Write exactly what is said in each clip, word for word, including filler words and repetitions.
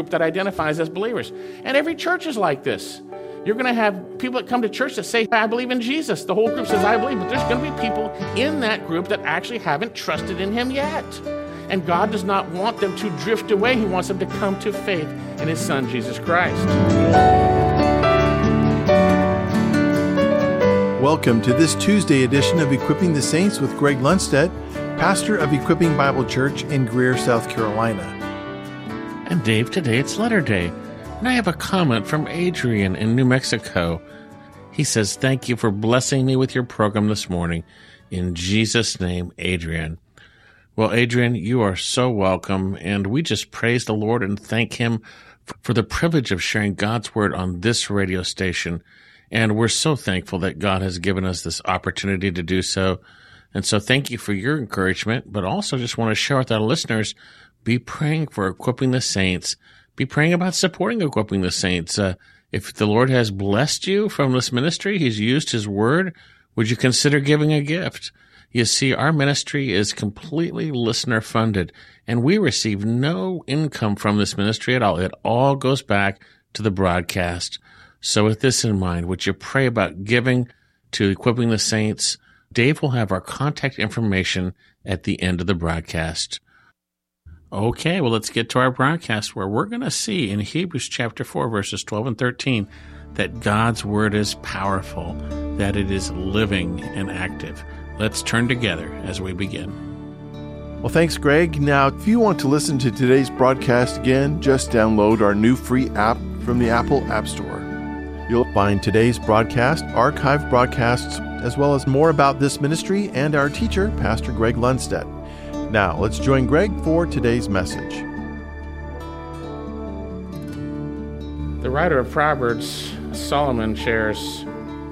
that identifies as believers. And every church is like this. You're going to have people that come to church that say, I believe in Jesus. The whole group says, I believe. But there's going to be people in that group that actually haven't trusted in him yet. And God does not want them to drift away. He wants them to come to faith in his son, Jesus Christ. Welcome to this Tuesday edition of Equipping the Saints with Greg Lundstedt, pastor of Equipping Bible Church in Greer, South Carolina. And Dave, today it's Letter Day. And I have a comment from Adrian in New Mexico. He says, thank you for blessing me with your program this morning. In Jesus' name, Adrian. Well, Adrian, you are so welcome, and we just praise the Lord and thank him for the privilege of sharing God's word on this radio station. And we're so thankful that God has given us this opportunity to do so. And so thank you for your encouragement, but also just want to share with our listeners, be praying for Equipping the Saints. Be praying about supporting Equipping the Saints. Uh, if the Lord has blessed you from this ministry, he's used his word, would you consider giving a gift? You see, our ministry is completely listener funded, and we receive no income from this ministry at all. It all goes back to the broadcast. So with this in mind, would you pray about giving to Equipping the Saints? Dave will have our contact information at the end of the broadcast. Okay, well, let's get to our broadcast where we're going to see in Hebrews chapter four, verses twelve and thirteen, that God's word is powerful, that it is living and active. Let's turn together as we begin. Well, thanks, Greg. Now, if you want to listen to today's broadcast again, just download our new free app from the Apple App Store. You'll find today's broadcast, archived broadcasts, as well as more about this ministry and our teacher, Pastor Greg Lundstedt. Now, let's join Greg for today's message. The writer of Proverbs, Solomon, shares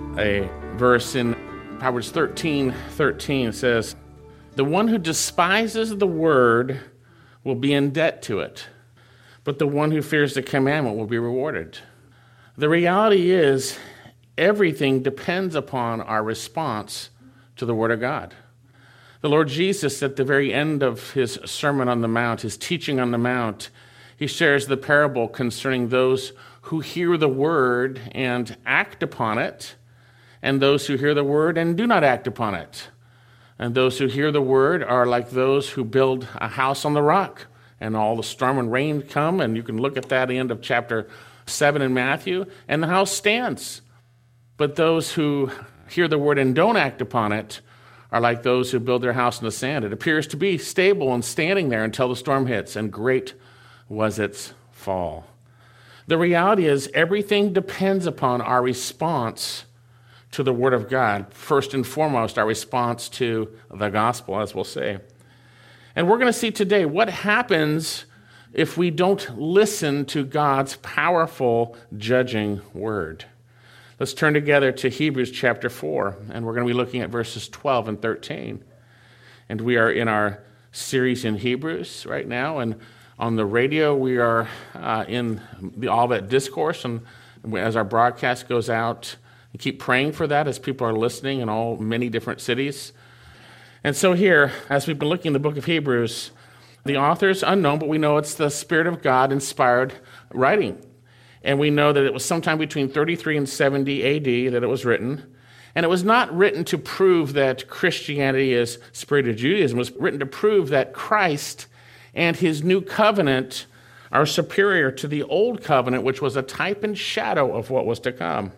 a verse in Proverbs thirteen thirteen. It says, the one who despises the word will be in debt to it, but the one who fears the commandment will be rewarded. The reality is, everything depends upon our response to the Word of God. The Lord Jesus, at the very end of his Sermon on the Mount, his teaching on the Mount, he shares the parable concerning those who hear the Word and act upon it, and those who hear the Word and do not act upon it. And those who hear the Word are like those who build a house on the rock, and all the storm and rain come, and you can look at that at the end of chapter seven in Matthew, and the house stands. But those who hear the word and don't act upon it are like those who build their house in the sand. It appears to be stable and standing there until the storm hits, and great was its fall. The reality is everything depends upon our response to the Word of God. First and foremost, our response to the gospel, as we'll say. And we're going to see today what happens if we don't listen to God's powerful judging word. Let's turn together to Hebrews chapter four, and we're going to be looking at verses twelve and thirteen. And we are in our series in Hebrews right now, and on the radio we are uh, in the Olivet Discourse, and as our broadcast goes out, and keep praying for that as people are listening in all many different cities. And so here, as we've been looking in the book of Hebrews, the author is unknown, but we know it's the Spirit of God inspired writing. And we know that it was sometime between thirty-three and seventy A D that it was written. And it was not written to prove that Christianity is spirit of Judaism. It was written to prove that Christ and his new covenant are superior to the old covenant, which was a type and shadow of what was to come.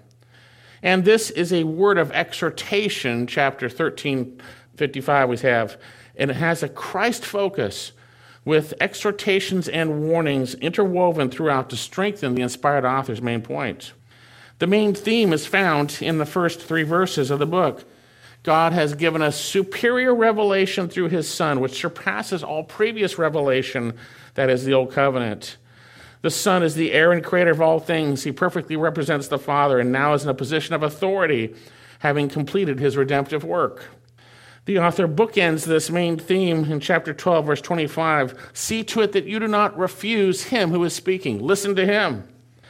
And this is a word of exhortation, chapter thirteen fifty-five we have, and it has a Christ focus with exhortations and warnings interwoven throughout to strengthen the inspired author's main point. The main theme is found in the first three verses of the book. God has given us superior revelation through his Son, which surpasses all previous revelation, that is the Old Covenant. The Son is the heir and creator of all things. He perfectly represents the Father and now is in a position of authority, having completed his redemptive work. The author bookends this main theme in chapter twelve, verse twenty-five. See to it that you do not refuse him who is speaking. Listen to him.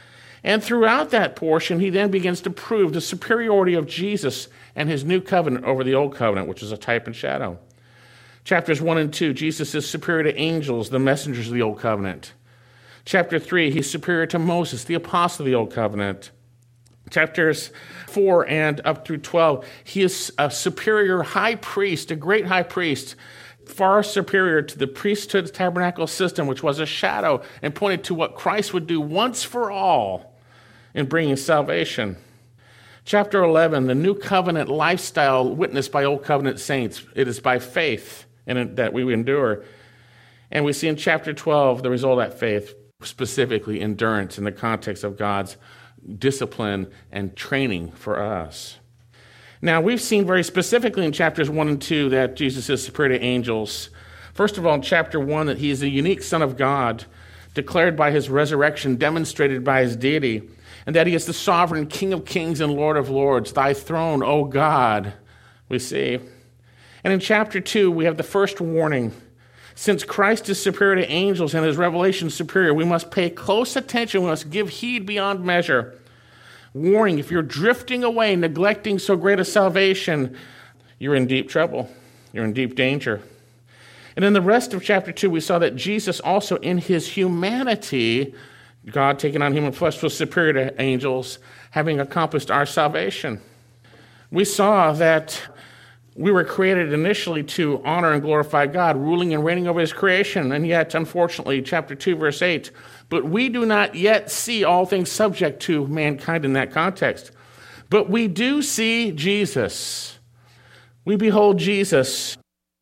And throughout that portion, he then begins to prove the superiority of Jesus and his new covenant over the old covenant, which is a type and shadow. Chapters one and two, Jesus is superior to angels, the messengers of the old covenant. Chapter three, he's superior to Moses, the apostle of the Old Covenant. Chapters four and up through twelve, he is a superior high priest, a great high priest, far superior to the priesthood tabernacle system, which was a shadow and pointed to what Christ would do once for all in bringing salvation. Chapter eleven, the new covenant lifestyle witnessed by Old Covenant saints. It is by faith in that we endure. And we see in chapter twelve the result of that faith, specifically endurance in the context of God's discipline and training for us. Now, we've seen very specifically in chapters one and two that Jesus is superior to angels. First of all, in chapter one, that he is the unique Son of God, declared by his resurrection, demonstrated by his deity, and that he is the sovereign King of kings and Lord of lords. Thy throne, O God, we see. And in chapter two, we have the first warning. Since Christ is superior to angels and his revelation is superior, we must pay close attention. We must give heed beyond measure. Warning, if you're drifting away, neglecting so great a salvation, you're in deep trouble. You're in deep danger. And in the rest of chapter two, we saw that Jesus also in his humanity, God taking on human flesh, was superior to angels, having accomplished our salvation. We saw that we were created initially to honor and glorify God, ruling and reigning over his creation. And yet, unfortunately, chapter two, verse eight, but we do not yet see all things subject to mankind in that context. But we do see Jesus. We behold Jesus,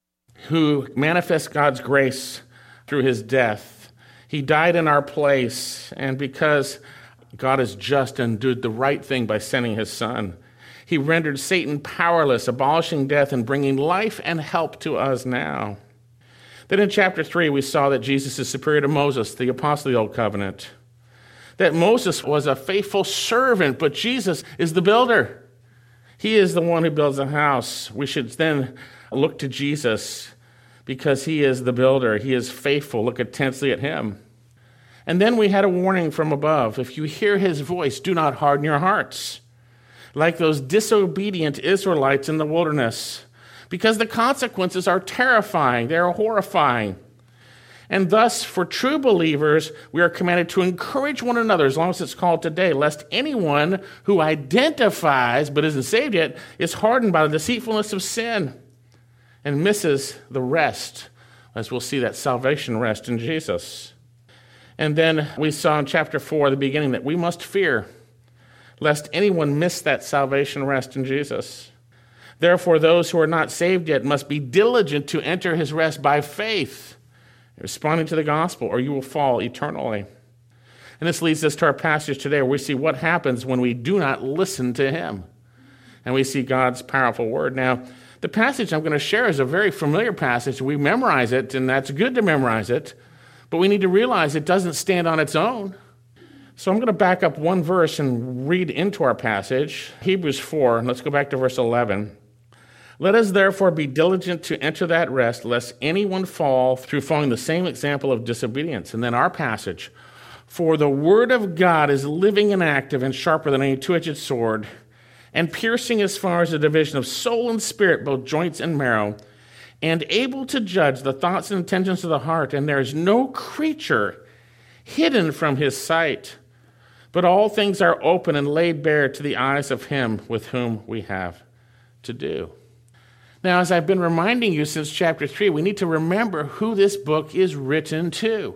who manifests God's grace through his death. He died in our place, and because God is just and did the right thing by sending his Son, he rendered Satan powerless, abolishing death and bringing life and help to us now. Then in chapter three, we saw that Jesus is superior to Moses, the apostle of the Old Covenant. That Moses was a faithful servant, but Jesus is the builder. He is the one who builds a house. We should then look to Jesus because he is the builder. He is faithful. Look intensely at him. And then we had a warning from above. If you hear his voice, do not harden your hearts, like those disobedient Israelites in the wilderness, because the consequences are terrifying. They are horrifying. And thus, for true believers, we are commanded to encourage one another, as long as it's called today, lest anyone who identifies but isn't saved yet is hardened by the deceitfulness of sin and misses the rest, as we'll see that salvation rest in Jesus. And then we saw in chapter four, the beginning, that we must fear, lest anyone miss that salvation rest in Jesus. Therefore, those who are not saved yet must be diligent to enter his rest by faith, responding to the gospel, or you will fall eternally. And this leads us to our passage today, where we see what happens when we do not listen to him. And we see God's powerful word. Now, the passage I'm going to share is a very familiar passage. We memorize it, and that's good to memorize it. But we need to realize it doesn't stand on its own. So I'm going to back up one verse and read into our passage. Hebrews four, and let's go back to verse eleven. Let us therefore be diligent to enter that rest, lest anyone fall through following the same example of disobedience. And then our passage. For the word of God is living and active and sharper than any two-edged sword, and piercing as far as the division of soul and spirit, both joints and marrow, and able to judge the thoughts and intentions of the heart. And there is no creature hidden from his sight, but all things are open and laid bare to the eyes of him with whom we have to do. Now, as I've been reminding you since chapter three, we need to remember who this book is written to.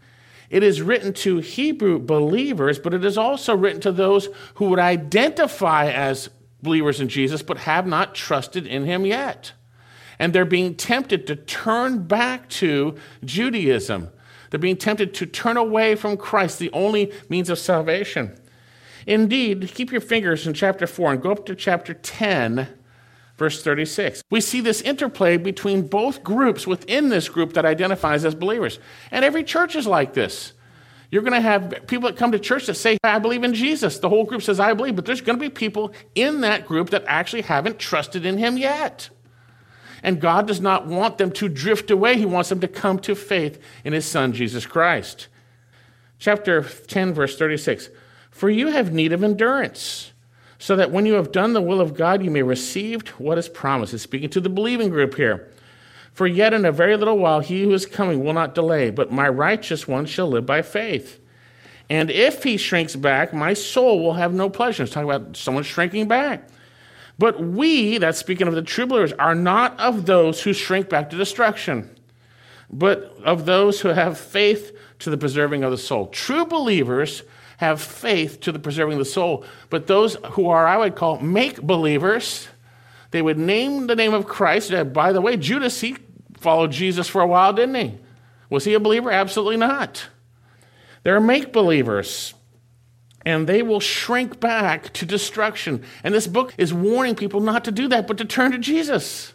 It is written to Hebrew believers, but it is also written to those who would identify as believers in Jesus, but have not trusted in him yet. And they're being tempted to turn back to Judaism. They're being tempted to turn away from Christ, the only means of salvation. Indeed, keep your fingers in chapter four and go up to chapter ten, verse thirty-six. We see this interplay between both groups within this group that identifies as believers. And every church is like this. You're going to have people that come to church that say, I believe in Jesus. The whole group says, I believe. But there's going to be people in that group that actually haven't trusted in him yet. And God does not want them to drift away. He wants them to come to faith in his Son, Jesus Christ. Chapter ten, verse thirty-six. For you have need of endurance, so that when you have done the will of God, you may receive what is promised. It's speaking to the believing group here. For yet in a very little while he who is coming will not delay, but my righteous one shall live by faith. And if he shrinks back, my soul will have no pleasure. It's talking about someone shrinking back. But we, that's speaking of the true believers, are not of those who shrink back to destruction, but of those who have faith to the preserving of the soul. True believers have faith to the preserving of the soul, but those who are, I would call, make-believers, they would name the name of Christ. Uh, by the way, Judas, he followed Jesus for a while, didn't he? Was he a believer? Absolutely not. They're make-believers, and they will shrink back to destruction. And this book is warning people not to do that, but to turn to Jesus.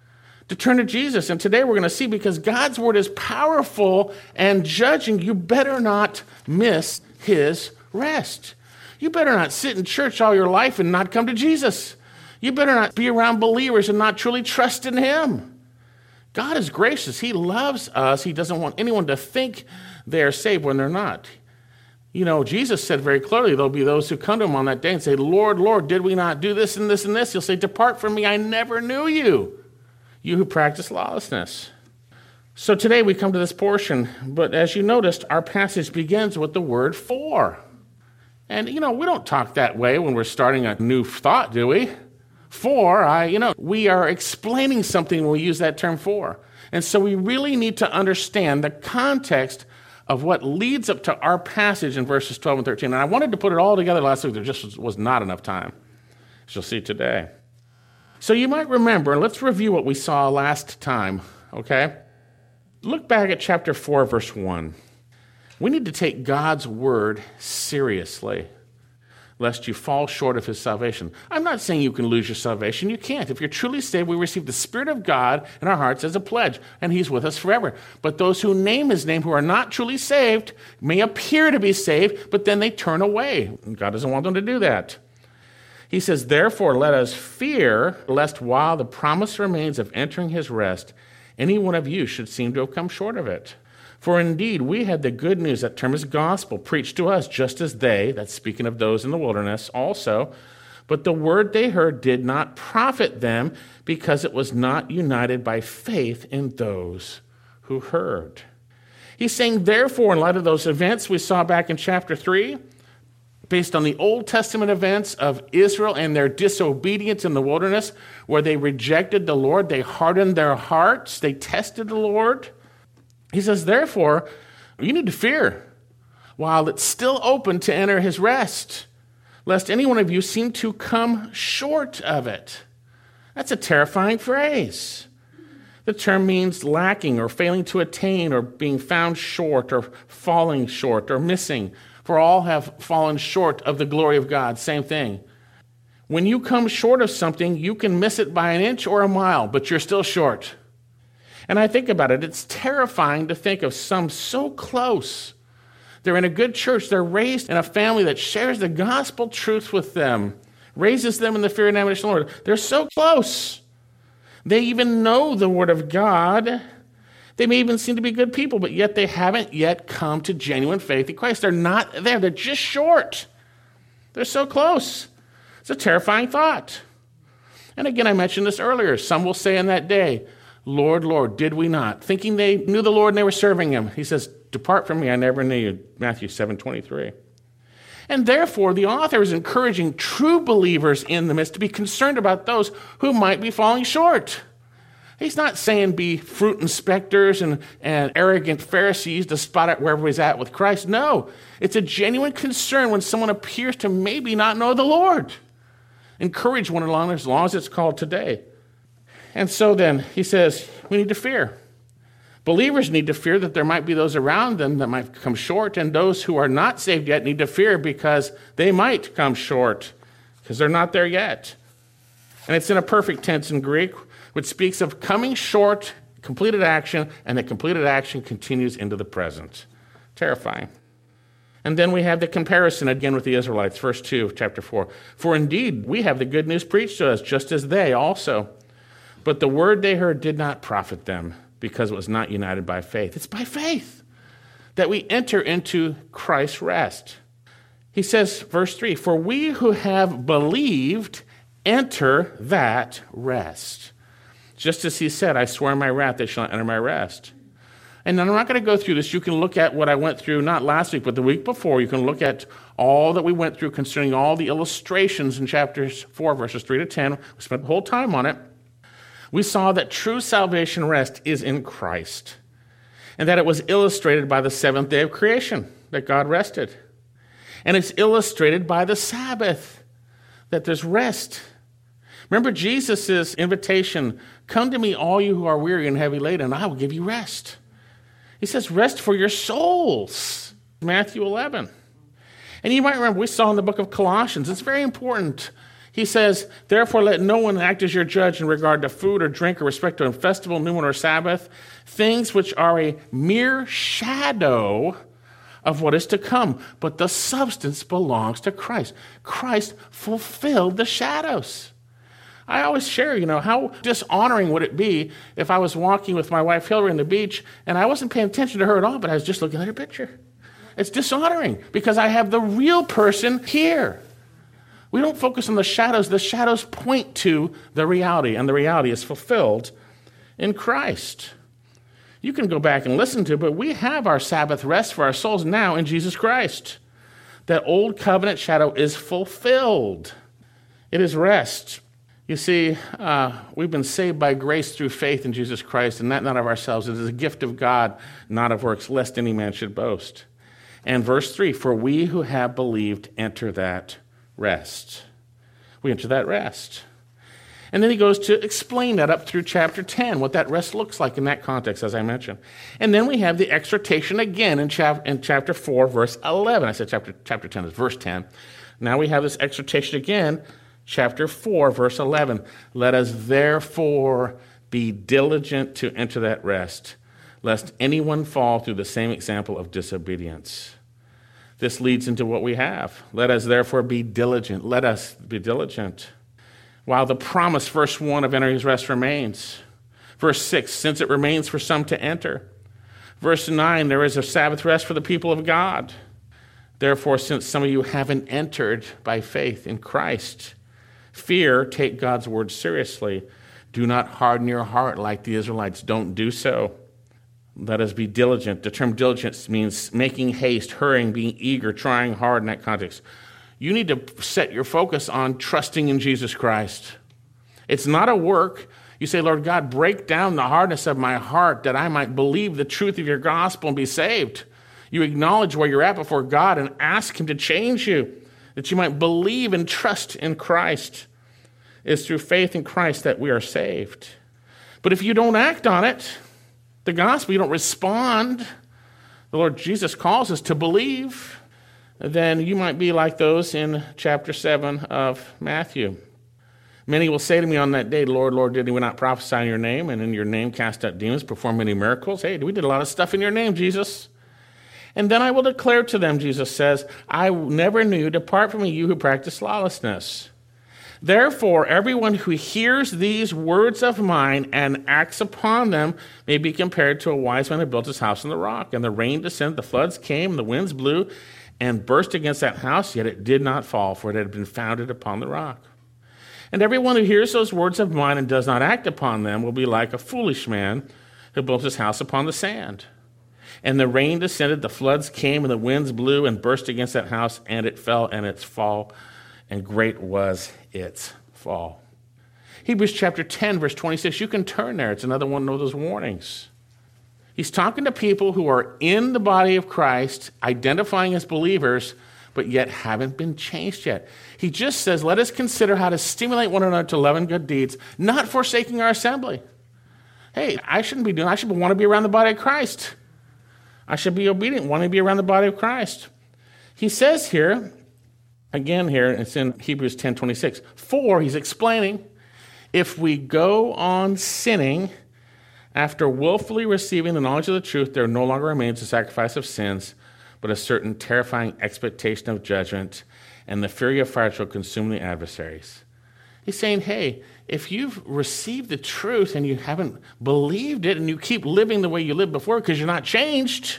To turn to Jesus. And today we're going to see, because God's word is powerful and judging, you better not miss his rest. You better not sit in church all your life and not come to Jesus. You better not be around believers and not truly trust in him. God is gracious. He loves us. He doesn't want anyone to think they're saved when they're not. You know, Jesus said very clearly, there'll be those who come to him on that day and say, Lord, Lord, did we not do this and this and this? He'll say, depart from me, I never knew you, you who practice lawlessness. So today we come to this portion, but as you noticed, our passage begins with the word for. And, you know, we don't talk that way when we're starting a new thought, do we? For, I, you know, we are explaining something when we use that term for. And so we really need to understand the context of what leads up to our passage in verses twelve and thirteen. And I wanted to put it all together last week. There just was not enough time, as you'll see today. So you might remember, and let's review what we saw last time, okay? Look back at chapter four, verse one. We need to take God's word seriously, lest you fall short of his salvation. I'm not saying you can lose your salvation. You can't. If you're truly saved, we receive the Spirit of God in our hearts as a pledge, and he's with us forever. But those who name his name, who are not truly saved, may appear to be saved, but then they turn away. God doesn't want them to do that. He says, therefore, let us fear, lest while the promise remains of entering his rest, any one of you should seem to have come short of it. For indeed, we had the good news, that term is gospel, preached to us, just as they, that's speaking of those in the wilderness also, but the word they heard did not profit them, because it was not united by faith in those who heard. He's saying, therefore, in light of those events we saw back in chapter three, based on the Old Testament events of Israel and their disobedience in the wilderness, where they rejected the Lord, they hardened their hearts, they tested the Lord. He says, therefore, you need to fear while it's still open to enter his rest, lest any one of you seem to come short of it. That's a terrifying phrase. The term means lacking or failing to attain or being found short or falling short or missing. For all have fallen short of the glory of God. Same thing. When you come short of something, you can miss it by an inch or a mile, but you're still short. And I think about it, it's terrifying to think of some so close. They're in a good church. They're raised in a family that shares the gospel truth with them, raises them in the fear and admonition of the Lord. They're so close. They even know the word of God. They may even seem to be good people, but yet they haven't yet come to genuine faith in Christ. They're not there. They're just short. They're so close. It's a terrifying thought. And again, I mentioned this earlier. Some will say in that day, Lord, Lord, did we not? Thinking they knew the Lord and they were serving him. He says, depart from me, I never knew you. Matthew seven twenty-three. And therefore, the author is encouraging true believers in the midst to be concerned about those who might be falling short. He's not saying be fruit inspectors and, and arrogant Pharisees to spot out where everybody's at with Christ. No, it's a genuine concern when someone appears to maybe not know the Lord. Encourage one another as long as it's called today. And so then, he says, we need to fear. Believers need to fear that there might be those around them that might come short, and those who are not saved yet need to fear because they might come short, because they're not there yet. And it's in a perfect tense in Greek, which speaks of coming short, completed action, and the completed action continues into the present. Terrifying. And then we have the comparison again with the Israelites, verse two of chapter four. For indeed, we have the good news preached to us, just as they also. But the word they heard did not profit them, because it was not united by faith. It's by faith that we enter into Christ's rest. He says, verse three, for we who have believed enter that rest. Just as he said, I swear in my wrath, they shall not enter my rest. And I'm not going to go through this. You can look at what I went through, not last week, but the week before. You can look at all that we went through concerning all the illustrations in chapters four, verses three to ten. We spent the whole time on it. We saw that true salvation rest is in Christ, and that it was illustrated by the seventh day of creation, that God rested. And it's illustrated by the Sabbath, that there's rest. Remember Jesus' invitation, come to me, all you who are weary and heavy laden, and I will give you rest. He says, rest for your souls, Matthew eleven. And you might remember, we saw in the book of Colossians, it's very important. He says, therefore let no one act as your judge in regard to food or drink or respect to a festival, new moon, or Sabbath, things which are a mere shadow of what is to come, but the substance belongs to Christ. Christ fulfilled the shadows. I always share, you know, how dishonoring would it be if I was walking with my wife Hillary on the beach and I wasn't paying attention to her at all, but I was just looking at her picture. It's dishonoring because I have the real person here. We don't focus on the shadows. The shadows point to the reality, and the reality is fulfilled in Christ. You can go back and listen to it, but we have our Sabbath rest for our souls now in Jesus Christ. That old covenant shadow is fulfilled. It is rest. You see, uh, we've been saved by grace through faith in Jesus Christ, and that not of ourselves. It is a gift of God, not of works, lest any man should boast. And verse three, for we who have believed enter that rest. We enter that rest. And then he goes to explain that up through chapter ten, what that rest looks like in that context, as I mentioned. And then we have the exhortation again in, chap- in chapter four, verse eleven. I said chapter, chapter ten is verse ten. Now we have this exhortation again, chapter four, verse eleven. Let us therefore be diligent to enter that rest, lest anyone fall through the same example of disobedience. This leads into what we have. Let us therefore be diligent. Let us be diligent. While the promise, verse one, of entering his rest remains. Verse six, since it remains for some to enter. Verse nine, there is a Sabbath rest for the people of God. Therefore, since some of you haven't entered by faith in Christ, fear, take God's word seriously. Do not harden your heart like the Israelites. Don't do so. Let us be diligent. The term diligence means making haste, hurrying, being eager, trying hard in that context. You need to set your focus on trusting in Jesus Christ. It's not a work. You say, Lord God, break down the hardness of my heart that I might believe the truth of your gospel and be saved. You acknowledge where you're at before God and ask him to change you, that you might believe and trust in Christ. It's through faith in Christ that we are saved. But if you don't act on it, the gospel, you don't respond, the Lord Jesus calls us to believe, then you might be like those in chapter seven of Matthew. Many will say to me on that day, Lord, Lord, did we not prophesy in your name, and in your name cast out demons, perform many miracles? Hey, we did a lot of stuff in your name, Jesus. And then I will declare to them, Jesus says, I never knew, depart from me, you who practice lawlessness. Therefore, everyone who hears these words of mine and acts upon them may be compared to a wise man who built his house on the rock. And the rain descended, the floods came, the winds blew and burst against that house, yet it did not fall, for it had been founded upon the rock. And everyone who hears those words of mine and does not act upon them will be like a foolish man who built his house upon the sand. And the rain descended, the floods came, and the winds blew and burst against that house, and it fell, and its fall, and great was its fall. Hebrews chapter ten, verse twenty-six, you can turn there. It's another one of those warnings. He's talking to people who are in the body of Christ, identifying as believers, but yet haven't been changed yet. He just says, let us consider how to stimulate one another to love and good deeds, not forsaking our assembly. Hey, I shouldn't be doing, I should want to be around the body of Christ. I should be obedient, wanting to be around the body of Christ. He says here, again here, it's in Hebrews ten twenty-six, for, he's explaining, if we go on sinning after willfully receiving the knowledge of the truth, there no longer remains a sacrifice of sins, but a certain terrifying expectation of judgment, and the fury of fire shall consume the adversaries. He's saying, hey, if you've received the truth and you haven't believed it and you keep living the way you lived before because you're not changed,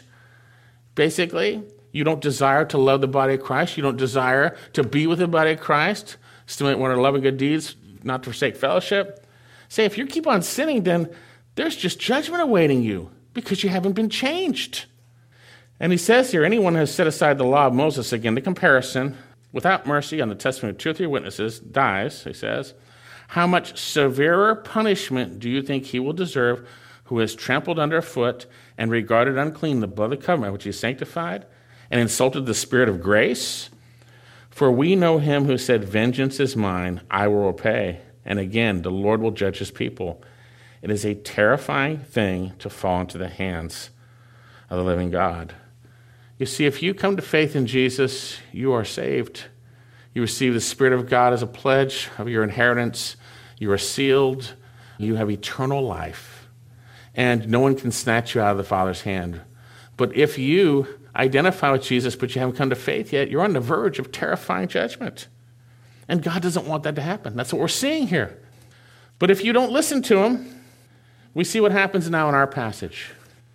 basically, you don't desire to love the body of Christ, you don't desire to be with the body of Christ, stimulate one of love and good deeds, not to forsake fellowship. Say, if you keep on sinning, then there's just judgment awaiting you because you haven't been changed. And he says here, anyone who has set aside the law of Moses, again, the comparison, without mercy on the testimony of two or three witnesses, dies, he says, how much severer punishment do you think he will deserve who has trampled underfoot and regarded unclean the blood of the covenant which he sanctified and insulted the Spirit of grace? For we know him who said, vengeance is mine, I will repay. And again, the Lord will judge his people. It is a terrifying thing to fall into the hands of the living God. You see, if you come to faith in Jesus, you are saved. You receive the Spirit of God as a pledge of your inheritance. You are sealed. You have eternal life. And no one can snatch you out of the Father's hand. But if you identify with Jesus, but you haven't come to faith yet, you're on the verge of terrifying judgment. And God doesn't want that to happen. That's what we're seeing here. But if you don't listen to him, we see what happens now in our passage.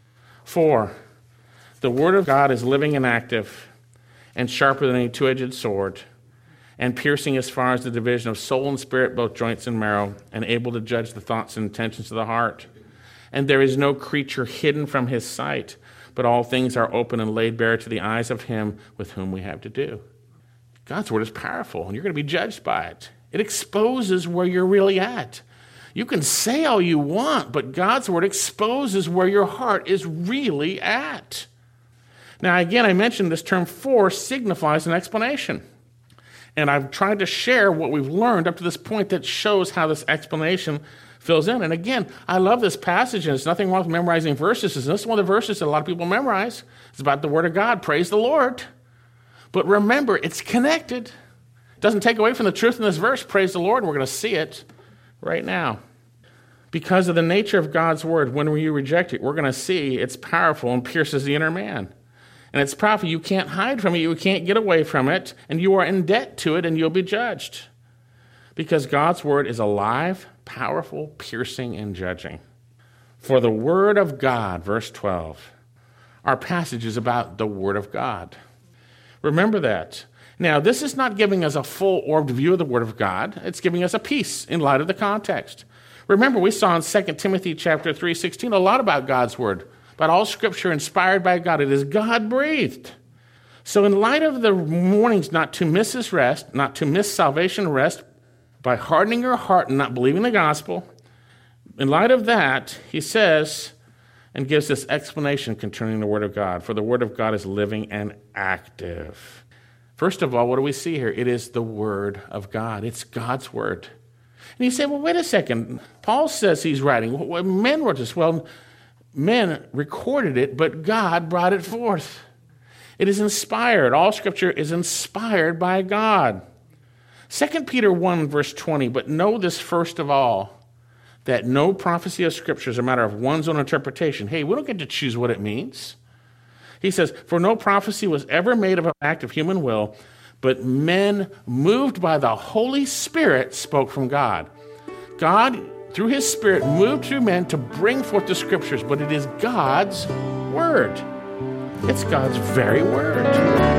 For the word of God is living and active and sharper than any two-edged sword and piercing as far as the division of soul and spirit, both joints and marrow, and able to judge the thoughts and intentions of the heart. And there is no creature hidden from his sight, but all things are open and laid bare to the eyes of him with whom we have to do. God's word is powerful, and you're going to be judged by it. It exposes where you're really at. You can say all you want, but God's word exposes where your heart is really at. Now, again, I mentioned this term for signifies an explanation. And I've tried to share what we've learned up to this point that shows how this explanation fills in. And again, I love this passage, and there's nothing wrong with memorizing verses. This is one of the verses that a lot of people memorize. It's about the word of God. Praise the Lord. But remember, it's connected. It doesn't take away from the truth in this verse. Praise the Lord. We're going to see it right now. Because of the nature of God's word, when you reject it, we're going to see it's powerful and pierces the inner man. And it's powerful. You can't hide from it. You can't get away from it. And you are in debt to it, and you'll be judged. Because God's word is alive, powerful, piercing, and judging. For the word of God, verse twelve, our passage is about the word of God. Remember that. Now, this is not giving us a full-orbed view of the word of God. It's giving us a piece in light of the context. Remember, we saw in Second Timothy chapter three sixteen a lot about God's word, about all scripture inspired by God. It is God-breathed. So in light of the warnings not to miss his rest, not to miss salvation rest by hardening your heart and not believing the gospel, in light of that, he says and gives this explanation concerning the word of God. For the word of God is living and active. First of all, what do we see here? It is the word of God. It's God's word. And you say, well, wait a second. Paul says he's writing. Well, men wrote this. Well, men recorded it, but God brought it forth. It is inspired. All scripture is inspired by God. Second Peter one, verse twenty, but know this first of all, that no prophecy of scripture is a matter of one's own interpretation. Hey, we don't get to choose what it means. He says, for no prophecy was ever made of an act of human will, but men moved by the Holy Spirit spoke from God. God, through his Spirit, moved through men to bring forth the scriptures, but it is God's word. It's God's very word.